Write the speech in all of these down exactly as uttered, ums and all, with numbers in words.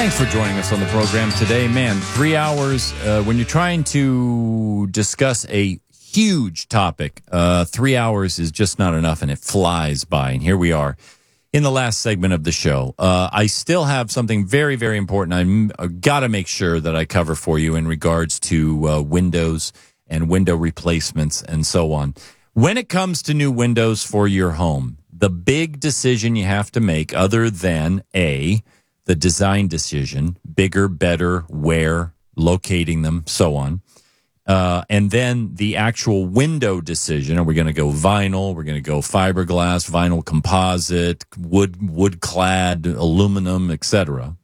Thanks for joining us on the program today. Man, three hours, uh, when you're trying to discuss a huge topic, uh, three hours is just not enough, and it flies by. And here we are in the last segment of the show. Uh, I still have something very, very important I've got to make sure that I cover for you in regards to uh, windows and window replacements and so on. When it comes to new windows for your home, the big decision you have to make, other than A, the design decision, bigger, better, where, locating them, so on. Uh, and then the actual window decision. Are we going to go vinyl? We're going to go fiberglass, vinyl composite, wood, wood clad, aluminum, et cetera.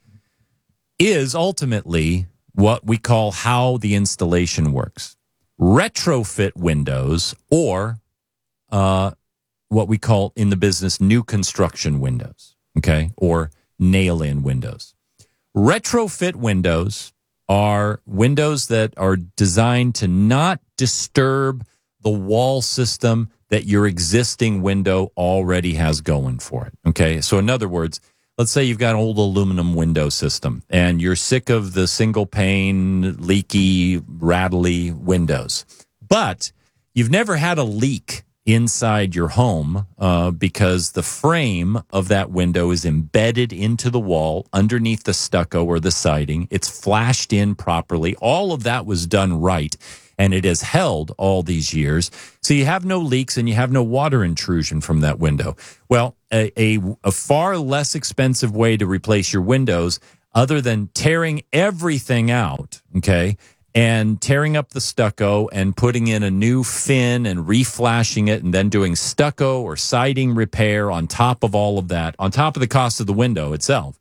Is ultimately what we call how the installation works. Retrofit windows, or uh, what we call in the business new construction windows, okay, or nail-in windows. Retrofit windows are windows that are designed to not disturb the wall system that your existing window already has going for it. Okay, so in other words, let's say you've got an old aluminum window system and you're sick of the single pane, leaky, rattly windows, but you've never had a leak inside your home uh, because the frame of that window is embedded into the wall underneath the stucco or the siding. It's flashed in properly. All of that was done right, and it has held all these years. So you have no leaks and you have no water intrusion from that window. Well, a, a, a far less expensive way to replace your windows, other than tearing everything out, okay, and tearing up the stucco and putting in a new fin and reflashing it and then doing stucco or siding repair on top of all of that, on top of the cost of the window itself,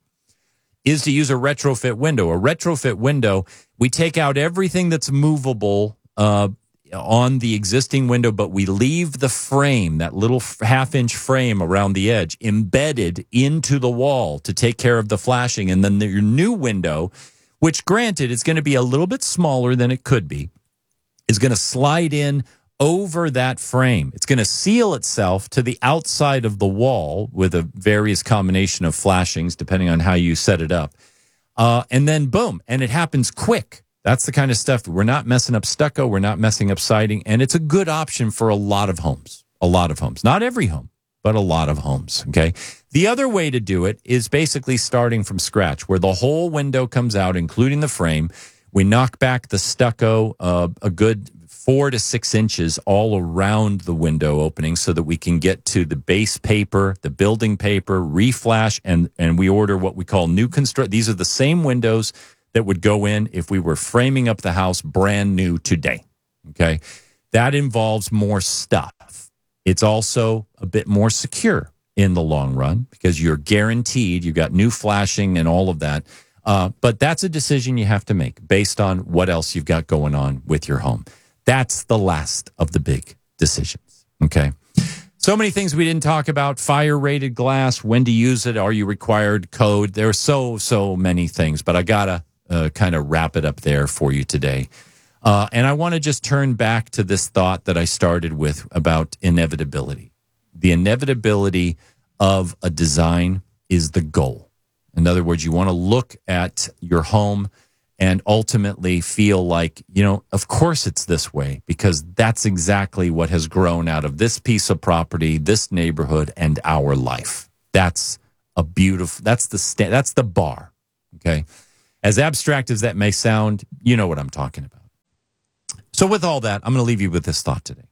is to use a retrofit window. A retrofit window, we take out everything that's movable uh, on the existing window, but we leave the frame, that little half-inch frame around the edge, embedded into the wall to take care of the flashing. And then your new window, which granted is going to be a little bit smaller than it could be, is going to slide in over that frame. It's going to seal itself to the outside of the wall with a various combination of flashings, depending on how you set it up. Uh, and then boom, and it happens quick. That's the kind of stuff. We're not messing up stucco. We're not messing up siding. And it's a good option for a lot of homes, a lot of homes, not every home, but a lot of homes, okay? The other way to do it is basically starting from scratch, where the whole window comes out, including the frame. We knock back the stucco uh, a good four to six inches all around the window opening so that we can get to the base paper, the building paper, reflash, and, and we order what we call new construct. These are the same windows that would go in if we were framing up the house brand new today, okay? That involves more stuff. It's also a bit more secure in the long run because you're guaranteed you've got new flashing and all of that. Uh, but that's a decision you have to make based on what else you've got going on with your home. That's the last of the big decisions, okay? So many things we didn't talk about. Fire-rated glass, when to use it, are you required, code. There are so, so many things, but I got to uh, kind of wrap it up there for you today. Uh, and I want to just turn back to this thought that I started with about inevitability. The inevitability of a design is the goal. In other words, you want to look at your home and ultimately feel like, you know, of course it's this way, because that's exactly what has grown out of this piece of property, this neighborhood, and our life. That's a beautiful, that's the sta- that's the bar, okay? As abstract as that may sound, you know what I'm talking about. So with all that, I'm going to leave you with this thought today.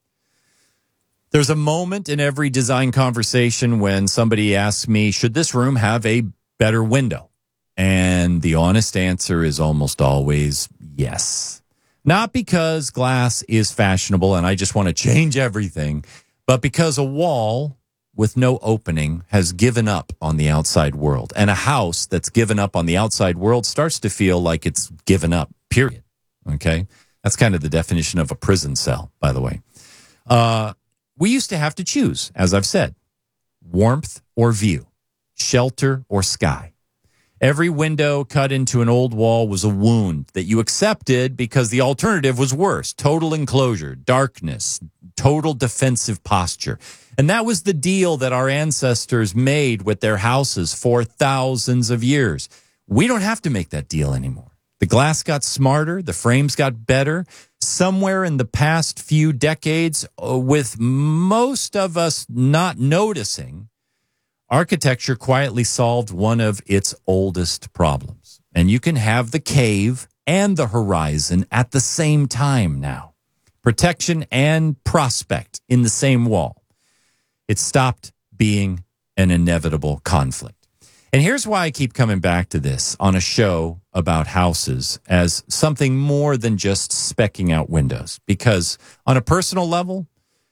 There's a moment in every design conversation when somebody asks me, should this room have a better window? And the honest answer is almost always yes. Not because glass is fashionable and I just want to change everything, but because a wall with no opening has given up on the outside world. And a house that's given up on the outside world starts to feel like it's given up, period. Okay? That's kind of the definition of a prison cell, by the way. Uh, we used to have to choose, as I've said, warmth or view, shelter or sky. Every window cut into an old wall was a wound that you accepted because the alternative was worse. Total enclosure, darkness, total defensive posture. And that was the deal that our ancestors made with their houses for thousands of years. We don't have to make that deal anymore. The glass got smarter. The frames got better. Somewhere in the past few decades, with most of us not noticing, architecture quietly solved one of its oldest problems. And you can have the cave and the horizon at the same time now. Protection and prospect in the same wall. It stopped being an inevitable conflict. And here's why I keep coming back to this on a show about houses as something more than just specking out windows. Because on a personal level,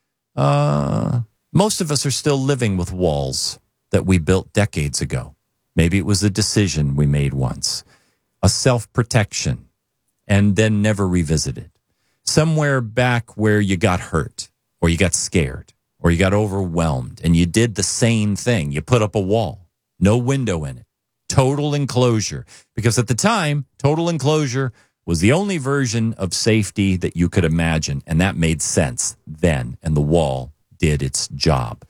uh, most of us are still living with walls that we built decades ago. Maybe it was a decision we made once, a self-protection, and then never revisited. Somewhere back where you got hurt, or you got scared, or you got overwhelmed, and you did the same thing. You put up a wall. No window in it. Total enclosure. Because at the time, total enclosure was the only version of safety that you could imagine. And that made sense then. And the wall did its job.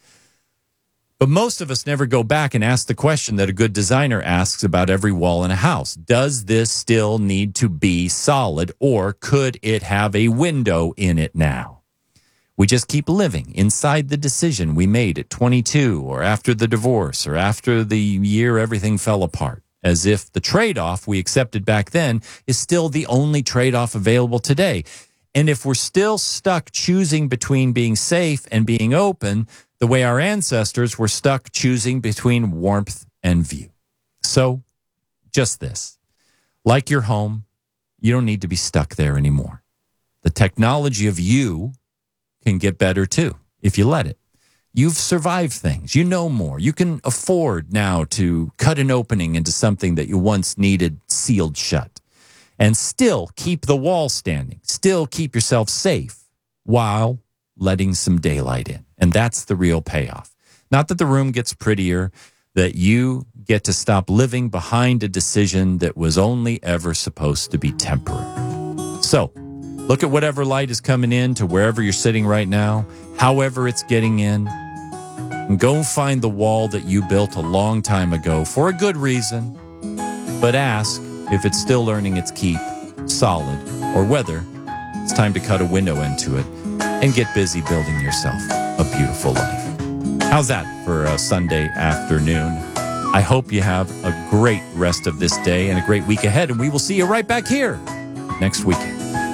But most of us never go back and ask the question that a good designer asks about every wall in a house. Does this still need to be solid, or could it have a window in it now? We just keep living inside the decision we made at twenty-two, or after the divorce, or after the year everything fell apart, as if the trade-off we accepted back then is still the only trade-off available today. And if we're still stuck choosing between being safe and being open, the way our ancestors were stuck choosing between warmth and view. So, just this. Like your home, you don't need to be stuck there anymore. The technology of you can get better too, if you let it. You've survived things. You know more. You can afford now to cut an opening into something that you once needed sealed shut, and still keep the wall standing, still keep yourself safe while letting some daylight in. And that's the real payoff. Not that the room gets prettier, that you get to stop living behind a decision that was only ever supposed to be temporary. So, look at whatever light is coming in to wherever you're sitting right now, however it's getting in, and go find the wall that you built a long time ago for a good reason, but ask if it's still learning its keep, solid, or whether it's time to cut a window into it and get busy building yourself a beautiful life. How's that for a Sunday afternoon? I hope you have a great rest of this day and a great week ahead, and we will see you right back here next weekend.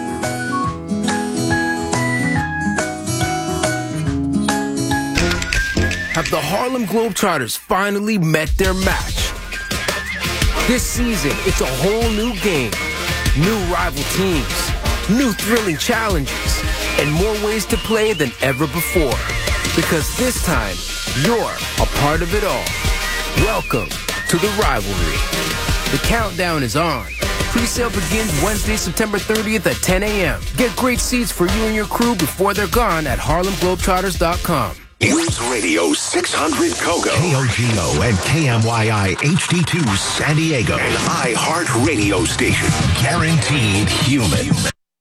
Have the Harlem Globetrotters finally met their match? This season, it's a whole new game. New rival teams, new thrilling challenges, and more ways to play than ever before. Because this time, you're a part of it all. Welcome to the rivalry. The countdown is on. Pre-sale begins Wednesday, September thirtieth at ten a.m. Get great seats for you and your crew before they're gone at harlem globetrotters dot com. News Radio six hundred Kogo, K O G O and K M Y I H D two San Diego, an iHeart radio station, guaranteed human.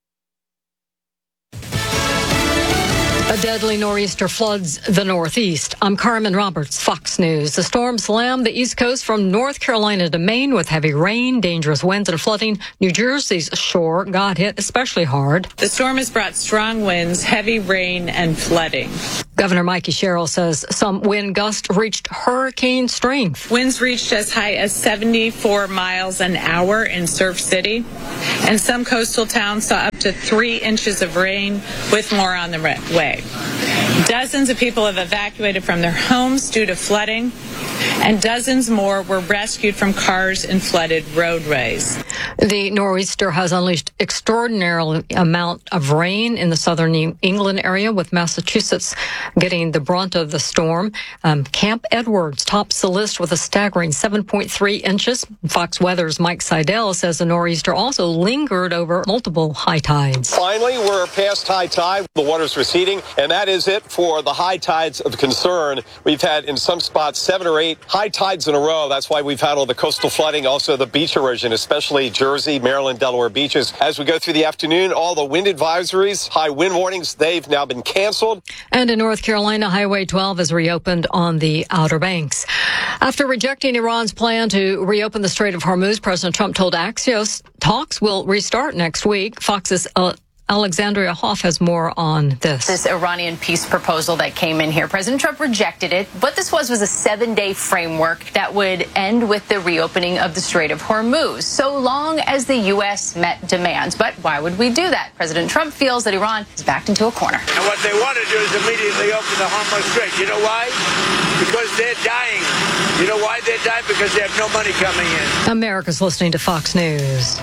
A deadly nor'easter floods the Northeast. I'm Carmen Roberts, Fox News. The storm slammed the East Coast from North Carolina to Maine with heavy rain, dangerous winds, and flooding. New Jersey's shore got hit especially hard. The storm has brought strong winds, heavy rain, and flooding. Governor Mikey Sherrill says some wind gusts reached hurricane strength. Winds reached as high as seventy-four miles an hour in Surf City, and some coastal towns saw up to three inches of rain, with more on the way. Dozens of people have evacuated from their homes due to flooding, and dozens more were rescued from cars in flooded roadways. The nor'easter has unleashed extraordinary amount of rain in the southern England area, with Massachusetts getting the brunt of the storm. Um, Camp Edwards tops the list with a staggering seven point three inches. Fox Weather's Mike Seidel says the nor'easter also lingered over multiple high tides. Finally, we're past high tide. The water's receding, and that is it for the high tides of concern. We've had, in some spots, seven or eight high tides in a row. That's why we've had all the coastal flooding, also the beach erosion, especially Jersey. Jersey, Maryland, Delaware beaches. As we go through the afternoon, all the wind advisories, high wind warnings, they've now been canceled. And in North Carolina, Highway twelve is reopened on the Outer Banks. After rejecting Iran's plan to reopen the Strait of Hormuz, President Trump told Axios talks will restart next week. Fox's uh, Alexandria Hoff has more on this. This Iranian peace proposal that came in here, President Trump rejected it. What this was was a seven-day framework that would end with the reopening of the Strait of Hormuz, so long as the U S met demands. But why would we do that? President Trump feels that Iran is backed into a corner. And what they want to do is immediately open the Hormuz Strait. You know why? Because they're dying. You know why they're dying? Because they have no money coming in. America's listening to Fox News.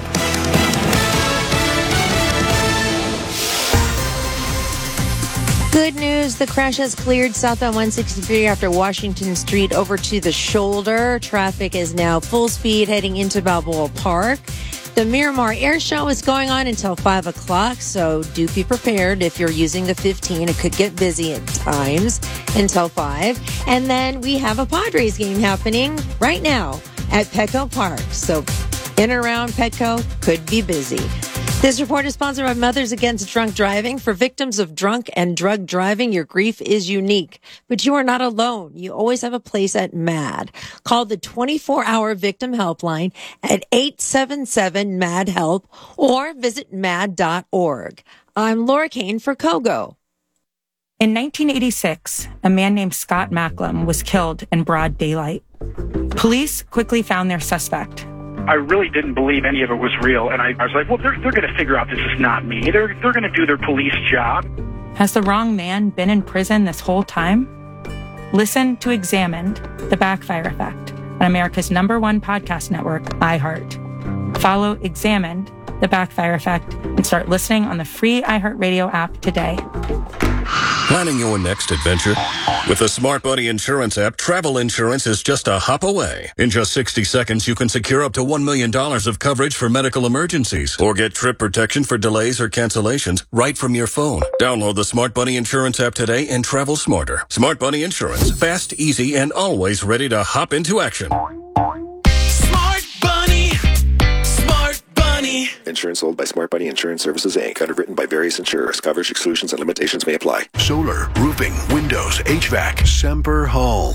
Good news, the crash has cleared southbound one sixty-three after Washington Street over to the shoulder. Traffic is now full speed heading into Balboa Park. The Miramar Air Show is going on until five o'clock, so do be prepared. If you're using the fifteen, it could get busy at times until five. And then we have a Padres game happening right now at Petco Park. So in and around Petco could be busy. This report is sponsored by Mothers Against Drunk Driving. For victims of drunk and drug driving, your grief is unique, but you are not alone. You always have a place at MAD. Call the twenty-four hour victim helpline at eight seven seven M A D help or visit mad dot org. I'm Laura Kane for Kogo. In nineteen eighty-six, a man named Scott Macklem was killed in broad daylight. Police quickly found their suspect. I really didn't believe any of it was real, and I, I was like, well, they're, they're going to figure out this is not me. They're, they're going to do their police job. Has the wrong man been in prison this whole time? Listen to Examined, The Backfire Effect, on America's number one podcast network, iHeart. Follow Examined, The Backfire Effect, and start listening on the free iHeartRadio app today. Planning your next adventure? With the Smart Buddy Insurance app, travel insurance is just a hop away. In just sixty seconds, you can secure up to one million dollars of coverage for medical emergencies or get trip protection for delays or cancellations right from your phone. Download the Smart Buddy Insurance app today and travel smarter. Smart Buddy Insurance. Fast, easy, and always ready to hop into action. Smart Bunny. Smart Bunny. Insurance sold by Smart Bunny Insurance Services, Incorporated. Underwritten by various insurers. Coverage exclusions and limitations may apply. Solar, roofing, windows, H V A C, Semper Home.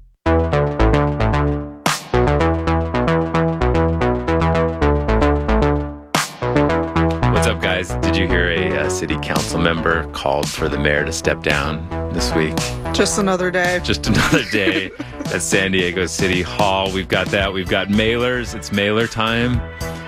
What's up, guys? Did you hear a uh, city council member called for the mayor to step down this week? Just another day. Just another day at San Diego City Hall. We've got that. We've got mailers. It's mailer time.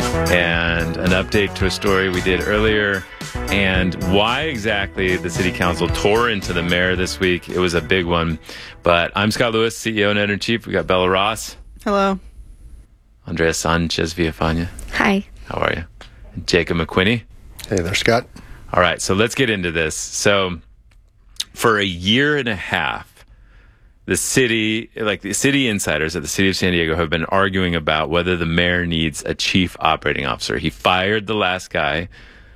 And an update to a story we did earlier, and why exactly the city council tore into the mayor this week. It was a big one. But I'm Scott Lewis, C E O and editor-in-chief. We got Bella Ross. Hello. Andrea Sanchez Villafana. Hi. How are you? Jacob McQuinney. Hey there, Scott. All right, so let's get into this. So for a year and a half, the city, like the city insiders at the city of San Diego have been arguing about whether the mayor needs a chief operating officer. He fired the last guy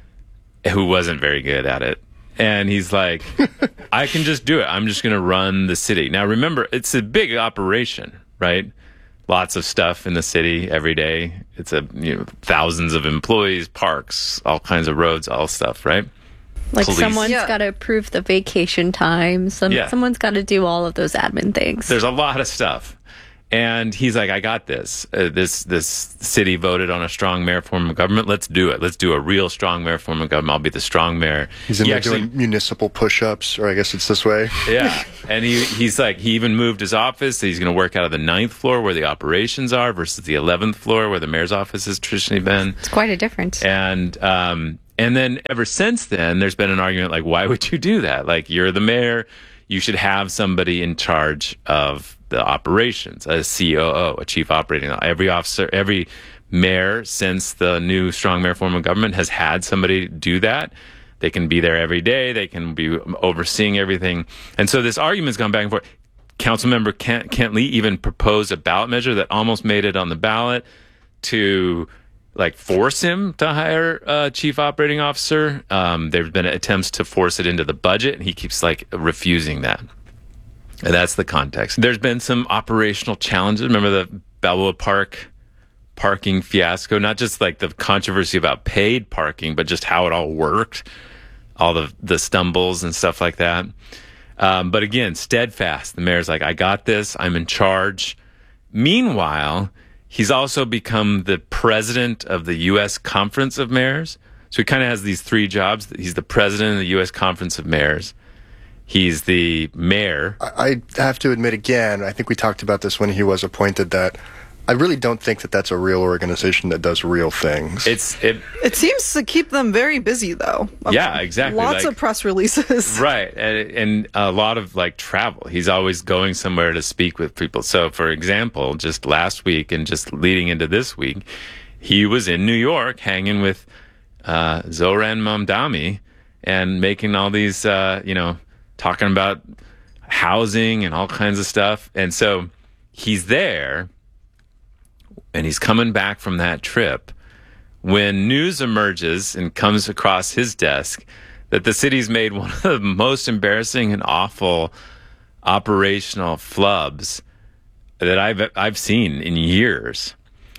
who wasn't very good at it. And he's like, I can just do it. I'm just going to run the city. Now, remember, it's a big operation, right? Lots of stuff in the city every day. It's a, you know, thousands of employees, parks, all kinds of roads, all stuff, right? Like Police. someone's Yeah. got to approve the vacation time. Some, Yeah. Someone's got to do all of those admin things. There's a lot of stuff. And he's like, I got this. Uh, this this city voted on a strong mayor form of government. Let's do it. Let's do a real strong mayor form of government. I'll be the strong mayor. He's in He there actually, doing municipal push-ups, or I guess it's this way. yeah. And he he's like, he even moved his office. He's going to work out of the ninth floor where the operations are versus the eleventh floor where the mayor's office has traditionally been. It's quite a difference. And um, and then ever since then, there's been an argument like, why would you do that? Like, you're the mayor. You should have somebody in charge of the operations, a C O O, a chief operating officer. Every officer, every mayor since the new strong mayor form of government has had somebody do that. They can be there every day. They can be overseeing everything. And so this argument's gone back and forth. Councilmember Kent, Kent Lee even proposed a ballot measure that almost made it on the ballot to like force him to hire a chief operating officer. Um, there's been attempts to force it into the budget, and he keeps like refusing that. And that's the context. There's been some operational challenges. Remember the Balboa Park parking fiasco, not just like the controversy about paid parking, but just how it all worked, all the, the stumbles and stuff like that. Um, but again, steadfast. The mayor's like, I got this. I'm in charge. Meanwhile, he's also become the president of the U S Conference of Mayors. So he kind of has these three jobs. He's the president of the U S Conference of Mayors. He's the mayor. I I have to admit again, I think we talked about this when he was appointed, that I really don't think that that's a real organization that does real things. It's it. It seems to keep them very busy, though. Yeah, exactly. Lots like, of press releases. Right, and, and a lot of like travel. He's always going somewhere to speak with people. So, for example, just last week and just leading into this week, he was in New York hanging with uh, Zoran Mamdani and making all these, uh, you know, talking about housing and all kinds of stuff. And so he's there. And he's coming back from that trip when news emerges and comes across his desk that the city's made one of the most embarrassing and awful operational flubs that I've I've seen in years.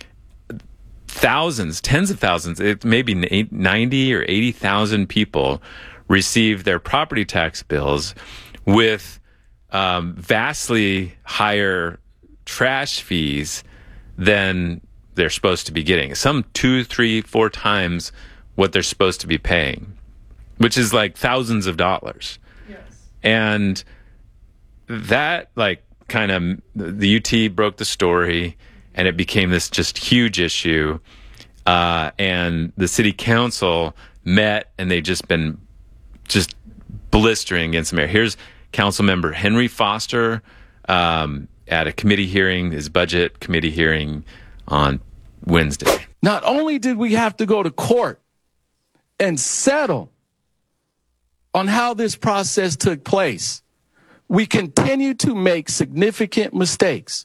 Thousands, tens of thousands, it maybe ninety or eighty thousand people received their property tax bills with um, vastly higher trash fees than they're supposed to be getting. Some two, three, four times what they're supposed to be paying, which is like thousands of dollars. Yes. And that, like, kind of, the U T broke the story, and it became this just huge issue. Uh, and the city council met, and they've just been just blistering against the mayor. Here's council member Henry Foster, um, at a committee hearing, his budget committee hearing on Wednesday. Not only did we have to go to court and settle on how this process took place, we continue to make significant mistakes.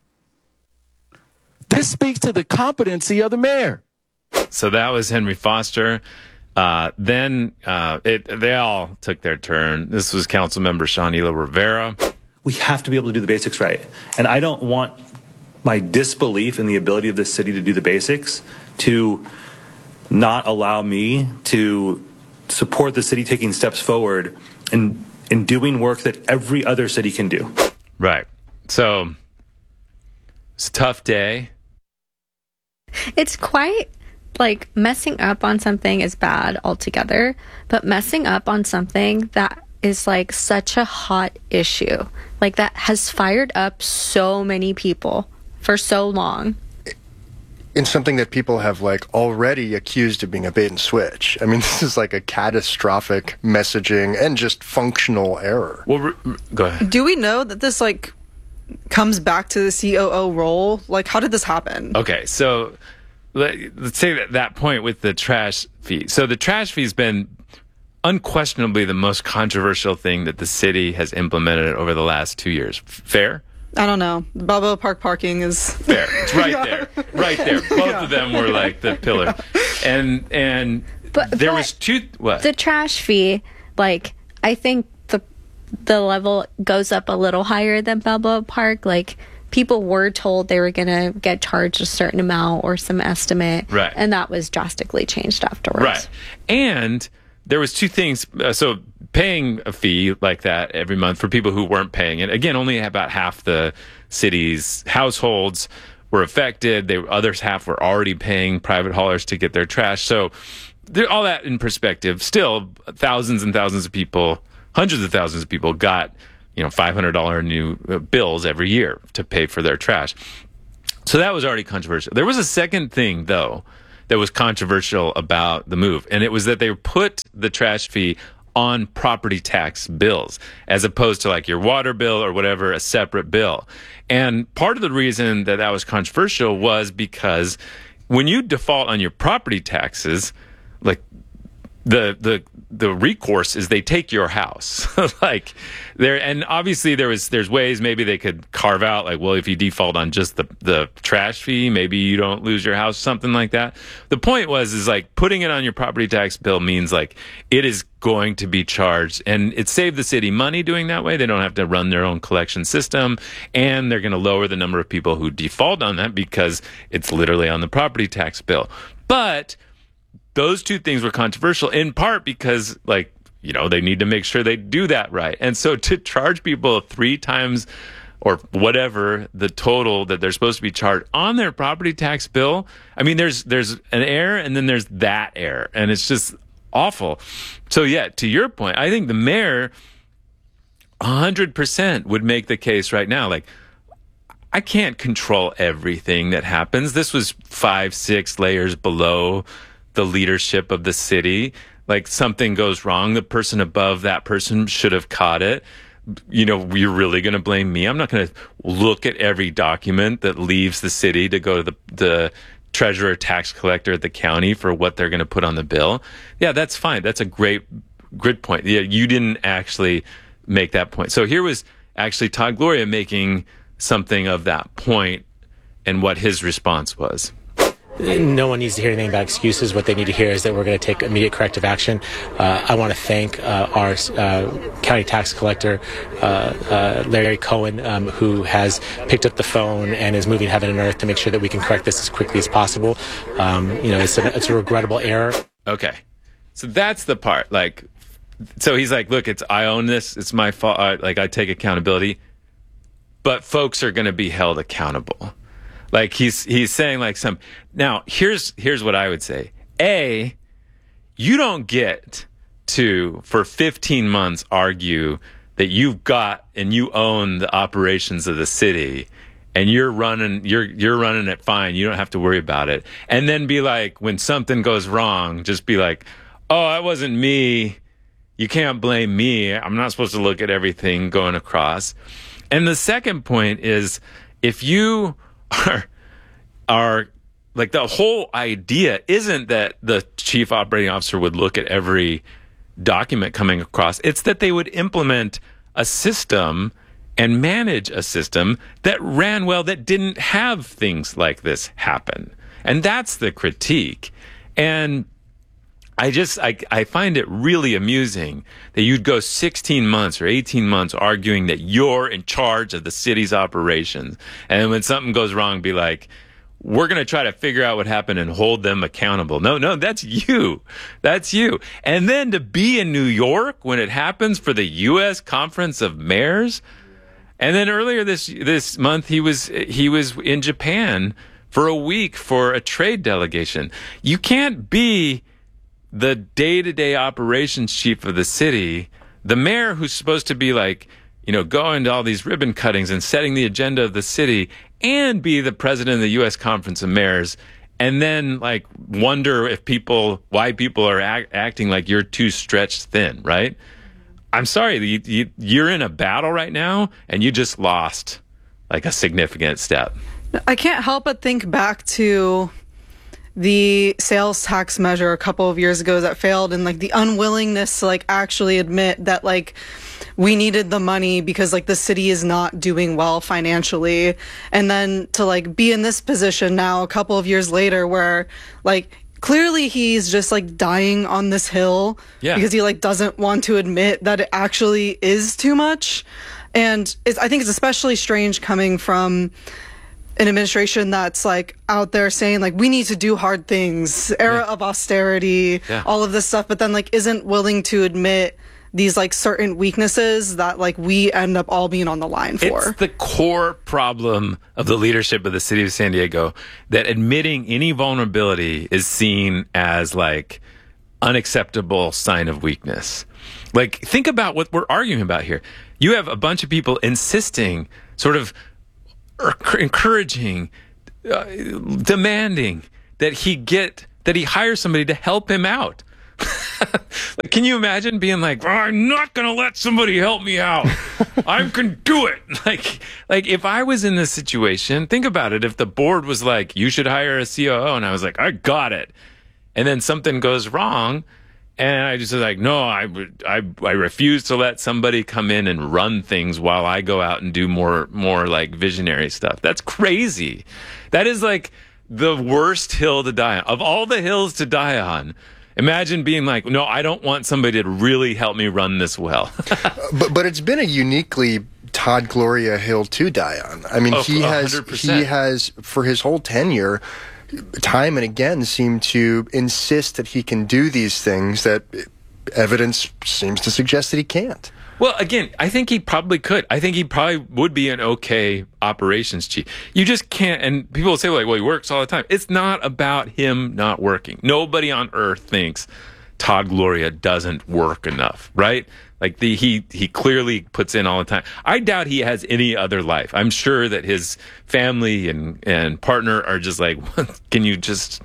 This speaks to the competency of the mayor. So that was Henry Foster. Uh, then uh, it, they all took their turn. This was council member Shanila Rivera. We have to be able to do the basics right. And I don't want my disbelief in the ability of this city to do the basics to not allow me to support the city taking steps forward and in doing work that every other city can do. Right. So it's a tough day. It's quite like messing up on something is bad altogether, but messing up on something that is like such a hot issue, like that has fired up so many people for so long. In something that people have like already accused of being a bait and switch. I mean, this is like a catastrophic messaging and just functional error. Well, re- re- go ahead. Do we know that this like comes back to the C O O role? Like, how did this happen? Okay, so let, let's say that that point with the trash fee. So the trash fee has been unquestionably the most controversial thing that the city has implemented over the last two years. Fair? I don't know. Balboa Park parking is fair. It's right Yeah. there, right there. Both Yeah. of them were like the pillar, and and But- there but was two. What? The trash fee, like, I think the the level goes up a little higher than Balboa Park. Like, people were told they were going to get charged a certain amount or some estimate, Right. and that was drastically changed afterwards. Right. And there was two things. Uh, so paying a fee like that every month for people who weren't paying it. Again, only about half the city's households were affected. They others half were already paying private haulers to get their trash. So there, all that in perspective, still thousands and thousands of people, hundreds of thousands of people got, you know, five hundred dollars new uh, bills every year to pay for their trash. So that was already controversial. There was a second thing, though, that was controversial about the move, and it was that they put the trash fee on property tax bills as opposed to like your water bill or whatever, a separate bill. And part of the reason that that was controversial was because when you default on your property taxes, like the the the recourse is they take your house. Like there, and obviously there was there's ways maybe they could carve out, like, well, if you default on just the the trash fee, maybe you don't lose your house, something like that. The point was is like putting it on your property tax bill means like it is going to be charged, and it saved the city money doing that way. They don't have to run their own collection system, and they're going to lower the number of people who default on that because it's literally on the property tax bill. But those two things were controversial in part because, like, you know, they need to make sure they do that right. And so to charge people three times or whatever the total that they're supposed to be charged on their property tax bill, I mean, there's there's an error and then there's that error, and it's just awful. So, yeah, to your point, I think the mayor one hundred percent would make the case right now, like, I can't control everything that happens. This was five, six layers below the leadership of the city. Like, something goes wrong, the person above that person should have caught it. You know, you're really going to blame me? I'm not going to look at every document that leaves the city to go to the, the treasurer, tax collector at the county for what they're going to put on the bill. Yeah, that's fine. That's a great, good point. Yeah, you didn't actually make that point. So here was actually Todd Gloria making something of that point and what his response was. No one needs to hear anything about excuses. What they need to hear is that we're going to take immediate corrective action. Uh, I want to thank uh, our uh, county tax collector, uh, uh, Larry Cohen, um, who has picked up the phone and is moving heaven and earth to make sure that we can correct this as quickly as possible. Um, you know, it's a, it's a regrettable error. Okay. So that's the part. Like, so he's like, look, it's, I own this. It's my fault. Uh, like, I take accountability, but folks are going to be held accountable. Like he's he's saying like some. Now here's here's what I would say. A, you don't get to for fifteen months argue that you've got and you own the operations of the city, and you're running you're you're running it fine. You don't have to worry about it. And then be like, when something goes wrong, just be like, oh, that wasn't me. You can't blame me. I'm not supposed to look at everything going across. And the second point is, if you are, are like, the whole idea isn't that the chief operating officer would look at every document coming across. It's that they would implement a system and manage a system that ran well, that didn't have things like this happen. And that's the critique. And I just, I, I find it really amusing that you'd go sixteen months or eighteen months arguing that you're in charge of the city's operations. And when something goes wrong, be like, we're going to try to figure out what happened and hold them accountable. No, no, that's you. That's you. And then to be in New York when it happens for the U S Conference of Mayors. And then earlier this, this month, he was, he was in Japan for a week for a trade delegation. You can't be the day-to-day operations chief of the city, the mayor who's supposed to be like, you know, going to all these ribbon cuttings and setting the agenda of the city, and be the president of the U S Conference of Mayors, and then like wonder if people, why people are act, acting like you're too stretched thin, right? I'm sorry, you, you, you're in a battle right now, and you just lost like a significant step. I can't help but think back to the sales tax measure a couple of years ago that failed, and like the unwillingness to like actually admit that like we needed the money because like the city is not doing well financially. And then to like be in this position now a couple of years later where like clearly he's just like dying on this hill yeah. because he like doesn't want to admit that it actually is too much. And it's, I think it's especially strange coming from an administration that's like out there saying like we need to do hard things, era yeah. of austerity, yeah. all of this stuff, but then like isn't willing to admit these like certain weaknesses that like we end up all being on the line for. It's the core problem of the leadership of the city of San Diego, that admitting any vulnerability is seen as like unacceptable sign of weakness. Like, think about what we're arguing about here. You have a bunch of people insisting, sort of encouraging, uh, demanding that he get, that he hire somebody to help him out. Like, can you imagine being like, oh, I'm not going to let somebody help me out. I can do it. Like, like if I was in this situation, think about it. If the board was like, you should hire a C O O, and I was like, I got it. And then something goes wrong, And I just was like, no, I, would- I, I refuse to let somebody come in and run things while I go out and do more, more like visionary stuff. That's crazy. That is like the worst hill to die on. Of all the hills to die on, imagine being like, no, I don't want somebody to really help me run this well. but but it's been a uniquely Todd Gloria hill to die on. I mean, Oh, he has one hundred percent. he has for his whole tenure, time and again, seemed to insist that he can do these things that evidence seems to suggest that he can't. Well, again, I think he probably could. I think he probably would be an okay operations chief. You just can't, and people will say, like, well, he works all the time. It's not about him not working. Nobody on earth thinks Todd Gloria doesn't work enough, right? Like, the he he clearly puts in all the time. I doubt he has any other life. I'm sure that his family and, and partner are just like, can you just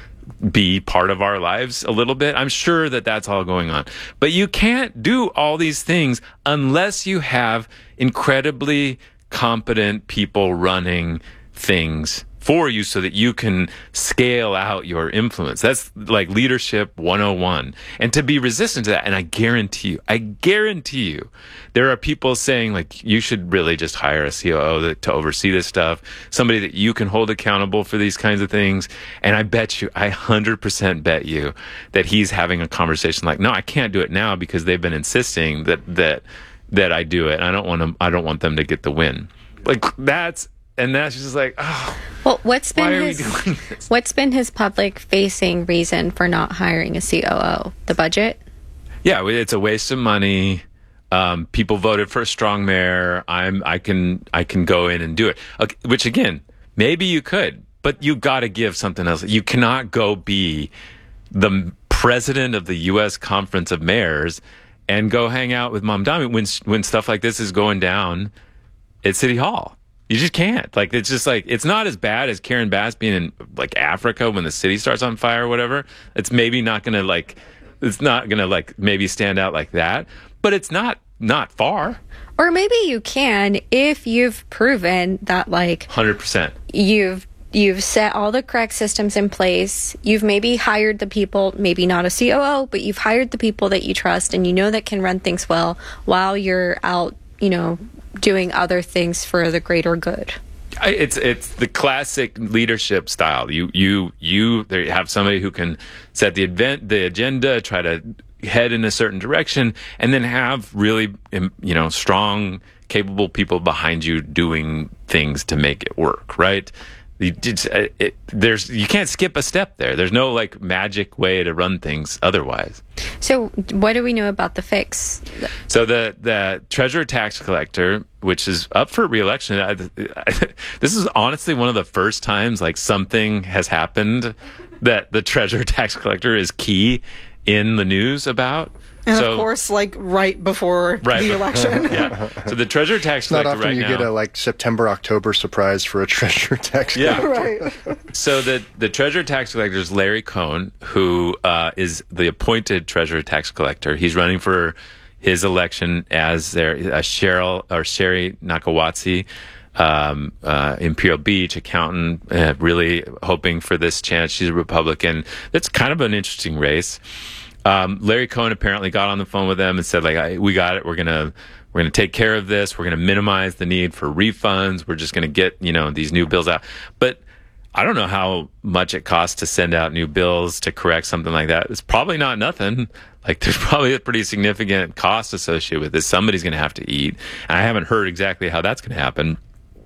be part of our lives a little bit? I'm sure that that's all going on. But you can't do all these things unless you have incredibly competent people running things for you so that you can scale out your influence. That's like leadership one oh one. And to be resistant to that, and I guarantee you, I guarantee you, there are people saying, like, you should really just hire a C O O that, to oversee this stuff, somebody that you can hold accountable for these kinds of things. And I bet you, I one hundred percent bet you that he's having a conversation like, no, I can't do it now because they've been insisting that that that I do it. And I don't want them, I don't want them to get the win. Like, that's, and that's just like, oh. Well, what's been Why are we his doing this? what's been his public facing reason for not hiring a C O O? The budget? Yeah, it's a waste of money. Um, people voted for a strong mayor. I'm, I can, I can go in and do it. Okay, which again, maybe you could, but you got to give something else. You cannot go be the president of the U S Conference of Mayors and go hang out with Mamdani when when stuff like this is going down at City Hall. You just can't. Like, it's just like, it's not as bad as Karen Bass being in like Africa when the city starts on fire or whatever. It's maybe not going to like, it's not going to like maybe stand out like that, but it's not, not far. Or maybe you can if you've proven that, like, one hundred percent. you've you've set all the correct systems in place. You've maybe hired the people, maybe not a C O O, but you've hired the people that you trust and you know that can run things well while you're out, you know, doing other things for the greater good. I, it's it's the classic leadership style. You you you there have somebody who can set the event, the agenda, try to head in a certain direction, and then have really um, you know strong, capable people behind you doing things to make it work. Right? You just, it, it, there's you can't skip a step there. There's no like magic way to run things otherwise. So what do we know about the fix? So the the treasurer tax collector, which is up for re-election, I, I, this is honestly one of the first times like something has happened that the treasurer tax collector is key in the news about. And so, of course, like right before right, the election. Yeah. So the treasurer tax It's not collector often right you now. get a like September October surprise for a treasurer tax Yeah. collector. Right. So the the treasurer tax collector is Larry Cohen, who uh, is the appointed treasurer tax collector. He's running for his election as their uh, Cheryl or Sherry Nakawatsi, um, uh, Imperial Beach accountant, uh, really hoping for this chance. She's a Republican. That's kind of an interesting race. Um, Larry Cohen apparently got on the phone with them and said, like, I, we got it. We're going to, we're going to take care of this. We're going to minimize the need for refunds. We're just going to get, you know, these new bills out. But I don't know how much it costs to send out new bills to correct something like that. It's probably not nothing. Like, there's probably a pretty significant cost associated with this. Somebody's going to have to eat. And I haven't heard exactly how that's going to happen.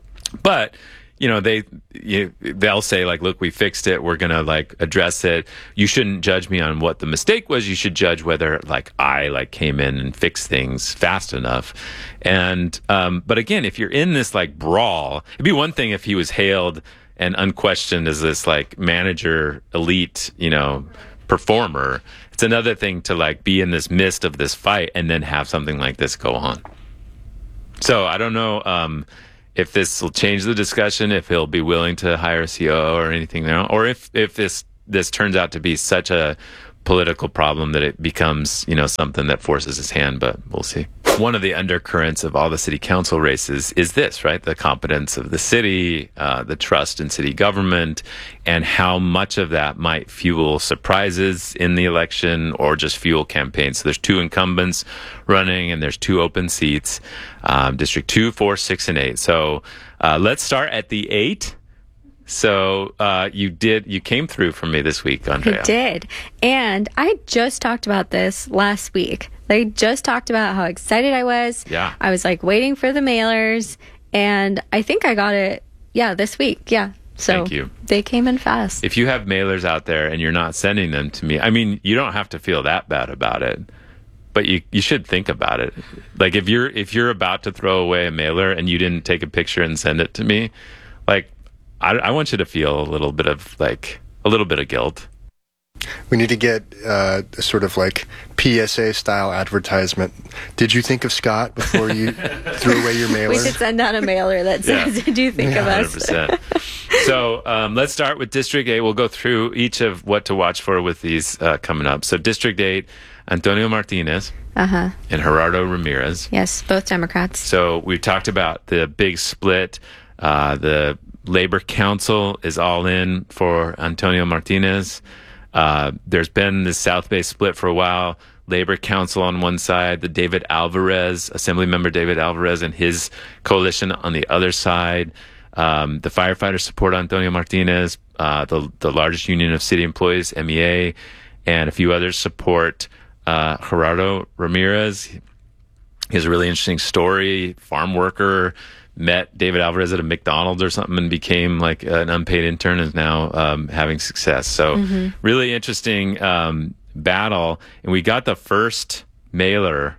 But, you know, they, you, they'll say, like, look, we fixed it. We're going to, like, address it. You shouldn't judge me on what the mistake was. You should judge whether, like, I, like, came in and fixed things fast enough. And, um, but again, if you're in this, like, brawl, it'd be one thing if he was hailed and unquestioned as this, like, manager, elite, you know, performer. It's another thing to, like, be in this midst of this fight and then have something like this go on. So I don't know, um, if this will change the discussion, if he'll be willing to hire a C O O or anything there, or if, if this, this turns out to be such a political problem that it becomes, you know, something that forces his hand, but we'll see. One of the undercurrents of all the city council races is this, right? The competence of the city, uh, the trust in city government, and how much of that might fuel surprises in the election or just fuel campaigns. So there's two incumbents running and there's two open seats, um, District two, four, six, and eight. So uh, let's start at the eight. So uh, you did, you came through for me this week, Andrea. I did. And I just talked about this last week. I just talked about how excited I was. Yeah. I was like waiting for the mailers, and I think I got it, yeah, this week. Yeah. So Thank you. They came in fast. If you have mailers out there and you're not sending them to me, I mean, you don't have to feel that bad about it, but you you should think about it. Like if you're if you're about to throw away a mailer and you didn't take a picture and send it to me, like I, I want you to feel a little bit of like a little bit of guilt. We need to get uh, a sort of like P S A style advertisement. Did you think of Scott before you threw away your mailer? We should send out a mailer that says, Yeah. "Did you think Yeah, of one us?" hundred percent. So um, let's start with District eight. We'll go through each of what to watch for with these uh, coming up. So District eight, Antonio Martinez Uh huh. and Gerardo Ramirez. Yes, both Democrats. So we've talked about the big split. Uh, the Labor Council is all in for Antonio Martinez. Uh, there's been this South Bay split for a while. Labor Council on one side, the David Alvarez, Assemblymember David Alvarez and his coalition on the other side. Um, the firefighters support Antonio Martinez, uh, the, the largest union of city employees, M E A, and a few others support uh, Gerardo Ramirez. He has a really interesting story, farm worker, met David Alvarez at a McDonald's or something and became like an unpaid intern and is now um, having success. So Mhm. really interesting um, battle. And we got the first mailer.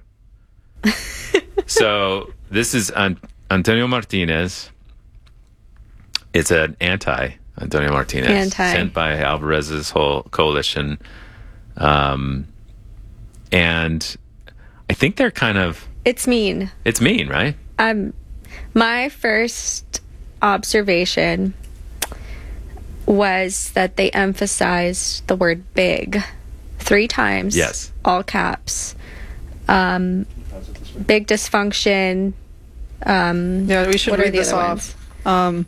So this is An- Antonio Martinez. It's an anti Antonio Martinez Anti. sent by Alvarez's whole coalition. Um, and I think they're kind of, It's mean. it's mean, right? Um, my first observation was that they emphasized the word big three times. Yes. All caps. Um, big dysfunction. Um, Yeah, we should what are read the this other off. ones? Um,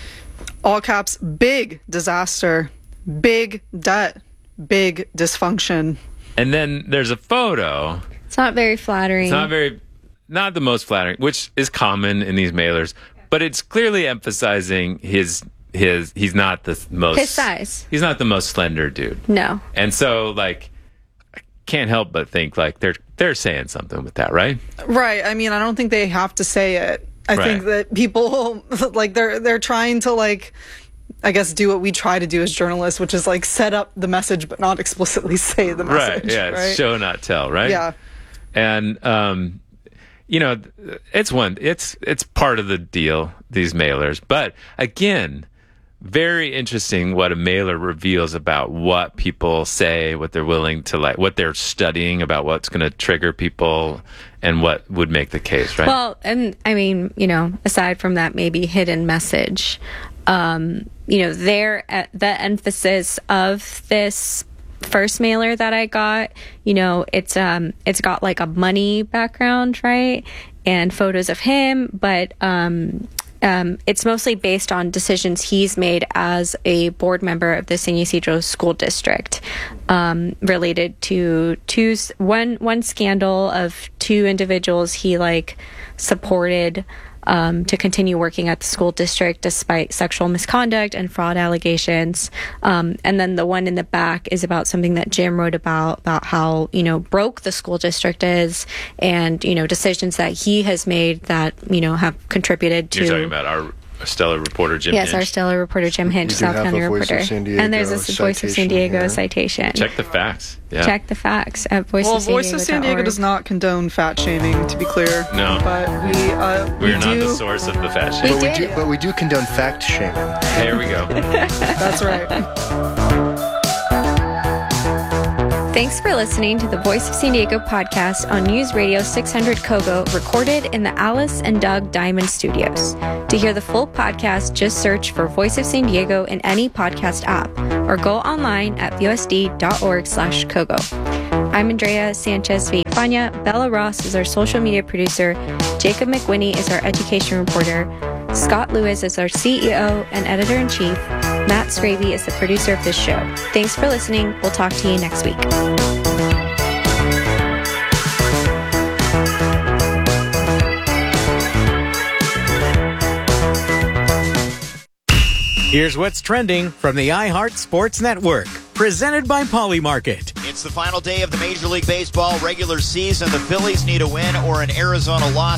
all caps, big disaster, big debt, big dysfunction. And then there's a photo. It's not very flattering. It's not very, not the most flattering, which is common in these mailers, but it's clearly emphasizing his, his, he's not the most, His size. He's not the most slender dude. No. And so, like, I can't help but think, like, they're, they're saying something with that, right? Right. I mean, I don't think they have to say it. I Right. think that people like they're they're trying to like I guess do what we try to do as journalists, which is like set up the message but not explicitly say the message. Right. Yeah. Right. It's show, not tell, right? Yeah. And, um, you know, it's one, it's, it's part of the deal, these mailers. But again, very interesting what a mailer reveals about what people say, what they're willing to like, what they're studying about what's going to trigger people and what would make the case, right? Well, and I mean, you know, aside from that maybe hidden message, um, you know, there at the emphasis of this first mailer that I got, you know, it's um it's got like a money background, right? And photos of him, but um Um, it's mostly based on decisions he's made as a board member of the San Ysidro School District, um, related to two one one scandal of two individuals he like supported um, to continue working at the school district despite sexual misconduct and fraud allegations. Um, and then the one in the back is about something that Jim wrote about, about how, you know, broke the school district is and, you know, decisions that he has made that, you know, have contributed to... You're talking about our stellar reporter, Jim Yes, Hinch. our stellar reporter, Jim Hinch, do South have County a Voice of reporter. San Diego And there's this Voice of San citation Diego here. citation. Check the facts. Yeah. Check the facts at voice Well, of San Voice of San Diego Diego does not condone fat shaming, to be clear. No. But we uh, we We're not do. the source of the fashion. We But we did. do, but we do condone fact shaming. There we go. That's right. Thanks for listening to the Voice of San Diego podcast on News Radio six hundred Kogo, recorded in the Alice and Doug Diamond Studios. To hear the full podcast, just search for Voice of San Diego in any podcast app or go online at v o s d dot org slash Kogo. I'm Andrea Sanchez Villafana. Bella Ross is our social media producer. Jacob McWhinney is our education reporter. Scott Lewis is our C E O and editor-in-chief. Matt Scraby is the producer of this show. Thanks for listening. We'll talk to you next week. Here's what's trending from the iHeart Sports Network, presented by Polymarket. It's the final day of the Major League Baseball regular season. The Phillies need a win or an Arizona loss